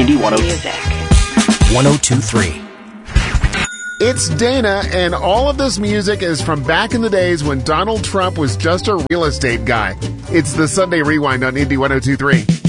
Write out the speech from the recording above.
Indie 1023. It's Dana, and all of this music is from back in the days when Donald Trump was just a real estate guy. It's the Sunday Rewind on Indie 1023.